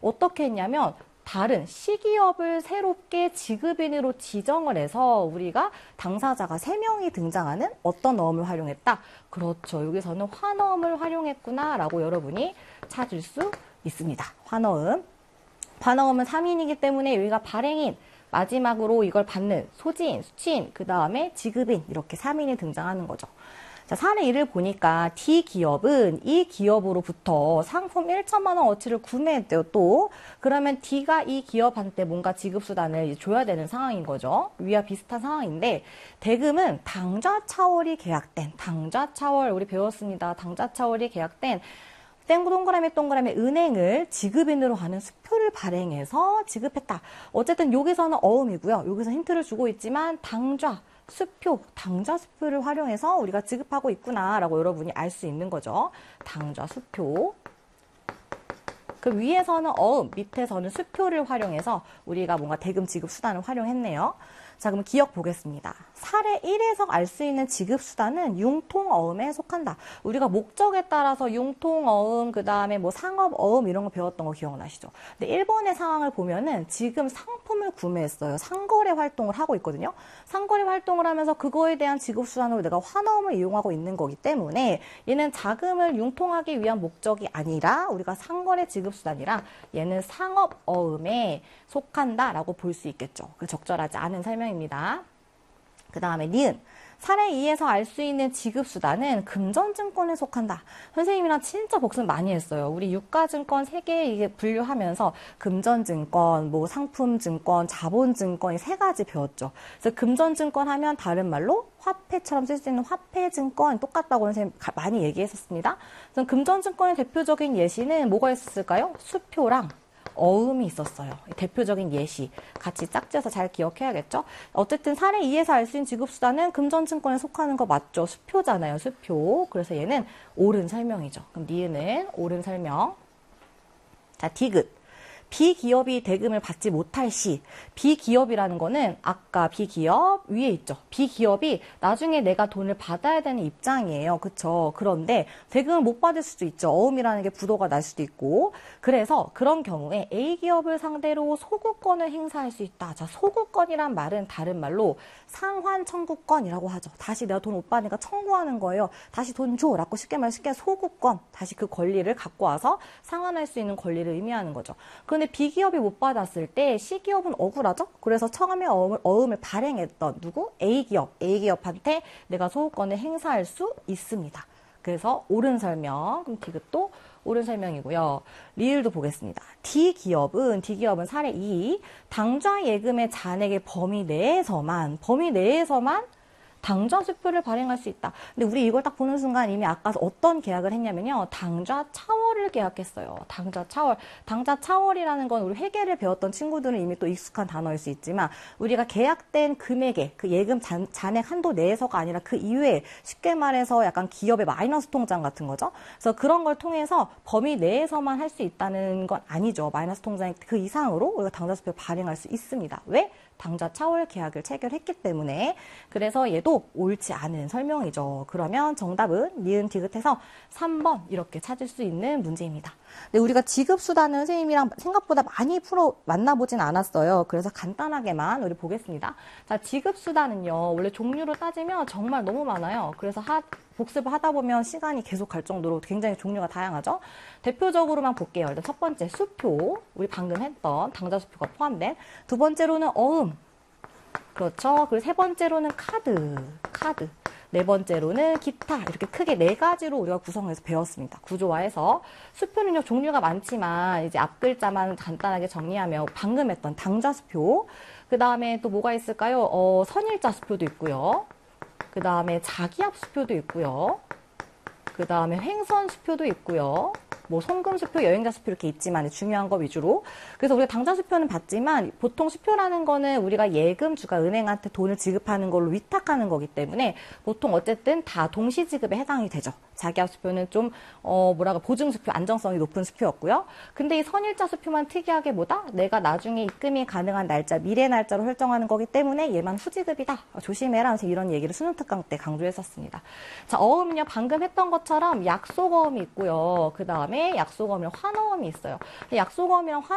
어떻게 했냐면 다른 시기업을 새롭게 지급인으로 지정을 해서 우리가 당사자가 3명이 등장하는 어떤 어음을 활용했다? 그렇죠. 여기서는 환어음을 활용했구나 라고 여러분이 찾을 수 있습니다. 환어음. 환어음은 3인이기 때문에 여기가 발행인, 마지막으로 이걸 받는 소지인, 수취인, 그 다음에 지급인 이렇게 3인이 등장하는 거죠. 자, 사례 1을 보니까 D기업은 이 기업으로부터 상품 1천만 원 어치를 구매했대요. 또 그러면 D가 이 기업한테 뭔가 지급수단을 줘야 되는 상황인 거죠. 위와 비슷한 상황인데 대금은 당좌차월이 계약된, 당좌차월 우리 배웠습니다. 당좌차월이 계약된 동그라미 은행을 지급인으로 하는 수표를 발행해서 지급했다. 어쨌든 여기서는 어음이고요. 여기서 힌트를 주고 있지만 당좌, 수표, 당좌 수표를 활용해서 우리가 지급하고 있구나라고 여러분이 알 수 있는 거죠. 당좌 수표. 그 위에서는 어음, 밑에서는 수표를 활용해서 우리가 뭔가 대금 지급 수단을 활용했네요. 자, 그럼 기억 보겠습니다. 사례 1에서 알 수 있는 지급수단은 융통어음에 속한다. 우리가 목적에 따라서 융통어음, 그 다음에 뭐 상업어음 이런 거 배웠던 거 기억나시죠? 근데 1번의 상황을 보면은 지금 상품을 구매했어요. 상거래 활동을 하고 있거든요. 상거래 활동을 하면서 그거에 대한 지급수단으로 내가 환어음을 이용하고 있는 거기 때문에 얘는 자금을 융통하기 위한 목적이 아니라 우리가 상거래 지급수단이라 얘는 상업어음에 속한다라고 볼 수 있겠죠. 그 적절하지 않은 설명입니다. 그 다음에 니은. 사례 2에서 알 수 있는 지급수단은 금전증권에 속한다. 선생님이랑 진짜 복습 많이 했어요. 우리 유가증권 3개 이게 분류하면서 금전증권, 뭐 상품증권, 자본증권 이 3가지 배웠죠. 그래서 금전증권 하면 다른 말로 화폐처럼 쓸 수 있는 화폐증권 똑같다고 선생님 많이 얘기했었습니다. 그래서 금전증권의 대표적인 예시는 뭐가 있었을까요? 수표랑 어음이 있었어요. 대표적인 예시 같이 짝지어서 잘 기억해야겠죠. 어쨌든 사례 2에서 알 수 있는 지급수단은 금전증권에 속하는 거 맞죠. 수표잖아요. 수표. 그래서 얘는 옳은 설명이죠. 그럼 니은은 옳은 설명. 자, 디귿. B기업이 대금을 받지 못할 시, B기업이라는 거는 아까 B기업 위에 있죠. B기업이 나중에 내가 돈을 받아야 되는 입장이에요. 그쵸? 그런데 대금을 못 받을 수도 있죠. 어음이라는 게 부도가 날 수도 있고. 그래서 그런 경우에 A기업을 상대로 소구권을 행사할 수 있다. 자, 소구권이란 말은 다른 말로 상환 청구권이라고 하죠. 다시 내가 돈 못 받으니까 청구하는 거예요. 다시 돈 줘. 라고 쉽게 소구권. 다시 그 권리를 갖고 와서 상환할 수 있는 권리를 의미하는 거죠. 그런데 B기업이 못 받았을 때 C기업은 억울하죠? 그래서 처음에 어음을 발행했던 누구? A기업한테 내가 소유권을 행사할 수 있습니다. 그래서 옳은 설명, 그럼 디귿도 옳은 설명이고요. 리을도 보겠습니다. D기업은 사례 2, 당좌 예금의 잔액의 범위 내에서만 당좌 수표를 발행할 수 있다. 근데 우리 이걸 딱 보는 순간 이미 아까 어떤 계약을 했냐면요. 당좌 차월을 계약했어요. 당좌 차월. 당좌 차월이라는 건 우리 회계를 배웠던 친구들은 이미 또 익숙한 단어일 수 있지만 우리가 계약된 금액의 그 예금 잔액 한도 내에서가 아니라 그 이외에 쉽게 말해서 약간 기업의 마이너스 통장 같은 거죠. 그래서 그런 걸 통해서 범위 내에서만 할 수 있다는 건 아니죠. 마이너스 통장 그 이상으로 우리가 당좌 수표 발행할 수 있습니다. 왜? 당좌 차월 계약을 체결했기 때문에. 그래서 얘도 옳지 않은 설명이죠. 그러면 정답은 니은 디귿해서 3번 이렇게 찾을 수 있는 문제입니다. 근데 우리가 지급수단은 선생님이랑 생각보다 많이 만나보진 않았어요. 그래서 간단하게만 우리 보겠습니다. 자, 지급수단은요. 원래 종류로 따지면 정말 너무 많아요. 그래서 복습을 하다 보면 시간이 계속 갈 정도로 굉장히 종류가 다양하죠. 대표적으로만 볼게요. 일단 첫 번째 수표, 우리 방금 했던 당좌 수표가 포함된. 두 번째로는 어음, 그렇죠. 그리고 세 번째로는 카드. 네 번째로는 기타. 이렇게 크게 4가지로 우리가 구성해서 배웠습니다. 구조화해서. 수표는요, 종류가 많지만 이제 앞글자만 간단하게 정리하면 방금 했던 당좌 수표. 그 다음에 또 뭐가 있을까요? 선일자 수표도 있고요. 그 다음에 자기압 수표도 있고요. 그 다음에 횡선 수표도 있고요. 뭐 송금 수표, 여행자 수표 이렇게 있지만 중요한 거 위주로. 그래서 우리가 당좌 수표는 봤지만 보통 수표라는 거는 우리가 예금주가 은행한테 돈을 지급하는 걸로 위탁하는 거기 때문에 보통 어쨌든 다 동시 지급에 해당이 되죠. 자기압 수표는 좀 보증 수표, 안정성이 높은 수표였고요. 근데 이 선일자 수표만 특이하게 내가 나중에 입금이 가능한 날짜, 미래 날짜로 설정하는 거기 때문에 얘만 후지급이다. 조심해라. 그래서 이런 얘기를 수능 특강 때 강조했었습니다. 자, 어음요. 방금 했던 것처럼 약속어음이 있고요. 그 다음에 약속어음이랑 환어음이 있어요. 약속어음이랑